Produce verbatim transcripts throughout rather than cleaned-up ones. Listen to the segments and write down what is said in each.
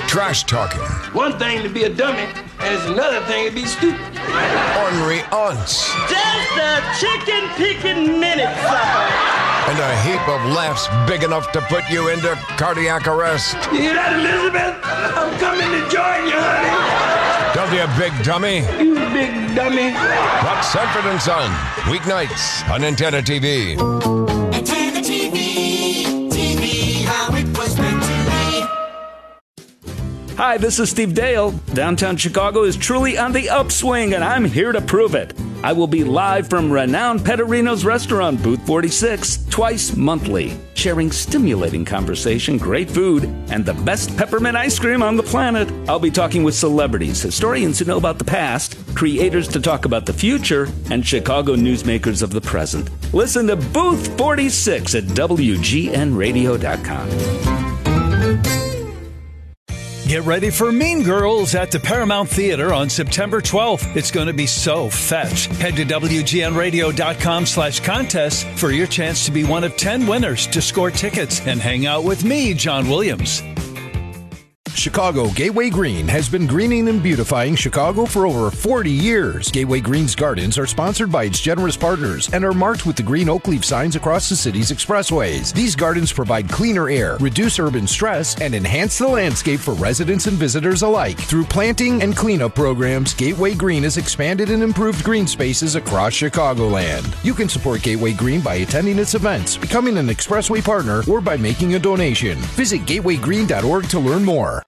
trash talking. One thing to be a dummy, and it's another thing to be stupid. Ornery aunts. Just a chicken picking minute, sucker. And a heap of laughs big enough to put you into cardiac arrest. You hear that, Elizabeth? I'm coming to join you, honey. Don't be a big dummy. You big dummy. That's Sanford and Son. Weeknights on Antenna T V. Antenna T V. T V, how it was meant to be. Hi, this is Steve Dale. Downtown Chicago is truly on the upswing, and I'm here to prove it. I will be live from renowned Petterino's restaurant, Booth forty-six, twice monthly, sharing stimulating conversation, great food, and the best peppermint ice cream on the planet. I'll be talking with celebrities, historians who know about the past, creators to talk about the future, and Chicago newsmakers of the present. Listen to Booth forty-six at W G N radio dot com. Get ready for Mean Girls at the Paramount Theater on September twelfth. It's going to be so fetch. Head to W G N radio dot com slash contest for your chance to be one of ten winners to score tickets and hang out with me, John Williams. Chicago Gateway Green has been greening and beautifying Chicago for over forty years. Gateway Green's gardens are sponsored by its generous partners and are marked with the green oak leaf signs across the city's expressways. These gardens provide cleaner air, reduce urban stress, and enhance the landscape for residents and visitors alike. Through planting and cleanup programs, Gateway Green has expanded and improved green spaces across Chicagoland. You can support Gateway Green by attending its events, becoming an expressway partner, or by making a donation. Visit gateway green dot org to learn more.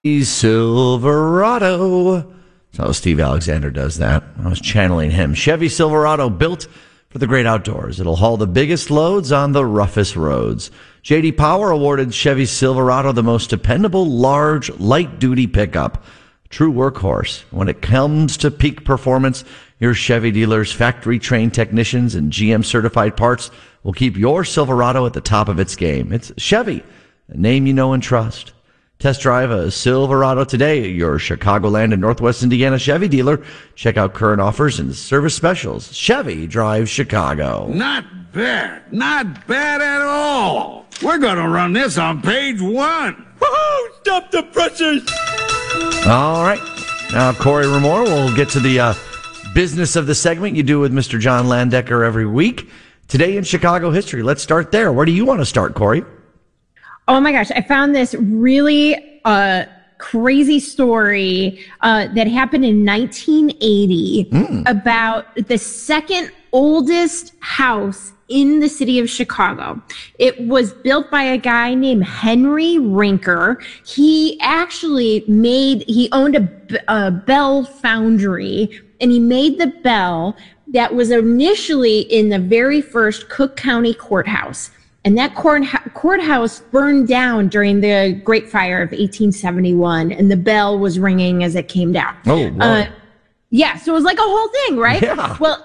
Silverado. That's how Steve Alexander does that. I was channeling him. Chevy Silverado, built for the great outdoors. It'll haul the biggest loads on the roughest roads. J D Power awarded Chevy Silverado the most dependable, large, light-duty pickup. True workhorse. When it comes to peak performance, your Chevy dealers, factory-trained technicians, and G M-certified parts will keep your Silverado at the top of its game. It's Chevy, a name you know and trust. Test drive a Silverado today at your Chicagoland and Northwest Indiana Chevy dealer. Check out current offers and service specials. Chevy Drive Chicago. Not bad. Not bad at all. We're going to run this on page one. Woohoo! Stop the pressures. All right. Now, Corey Ramore, we'll get to the uh, business of the segment you do with Mister John Landecker every week. Today in Chicago history. Let's start there. Where do you want to start, Corey? Oh my gosh, I found this really uh, crazy story uh, that happened in nineteen eighty mm. about the second oldest house in the city of Chicago. It was built by a guy named Henry Rinker. He actually made, he owned a, a bell foundry, and he made the bell that was initially in the very first Cook County courthouse. And that court, courthouse burned down during the Great Fire of eighteen seventy-one, and the bell was ringing as it came down. Oh, wow. Uh, yeah, so it was like a whole thing, right? Yeah. Well,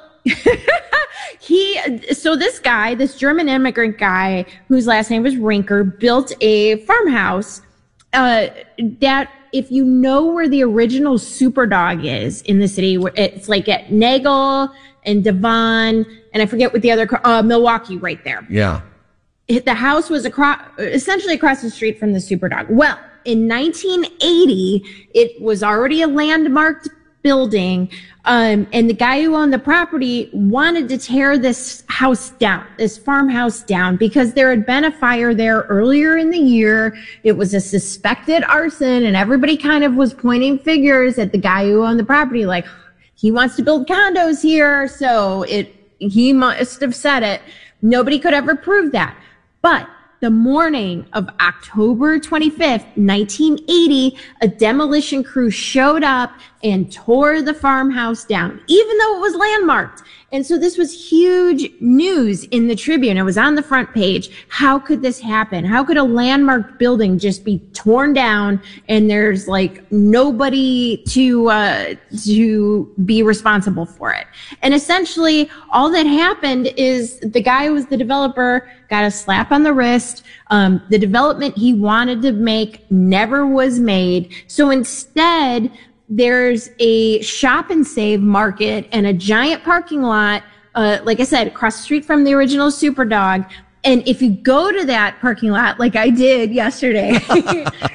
he, so this guy, this German immigrant guy, whose last name was Rinker, built a farmhouse uh, that, if you know where the original Superdog is in the city, it's like at Nagel and Devon, and I forget what the other, uh, Milwaukee right there. Yeah. The house was across, essentially across the street from the Superdog. Well, in nineteen eighty, it was already a landmarked building, um, and the guy who owned the property wanted to tear this house down, this farmhouse down, because there had been a fire there earlier in the year. It was a suspected arson, and everybody kind of was pointing fingers at the guy who owned the property, like, he wants to build condos here, so it he must have said it. Nobody could ever prove that. But the morning of October twenty-fifth, nineteen eighty, a demolition crew showed up and tore the farmhouse down, even though it was landmarked. And so this was huge news in the Tribune. It was on the front page. How could this happen? How could a landmarked building just be torn down and there's like nobody to uh, to be responsible for it? And essentially, all that happened is the guy who was the developer got a slap on the wrist. Um, the development he wanted to make never was made. So instead, there's a shop and save market and a giant parking lot, uh, like I said, across the street from the original Superdog. And if you go to that parking lot, like I did yesterday,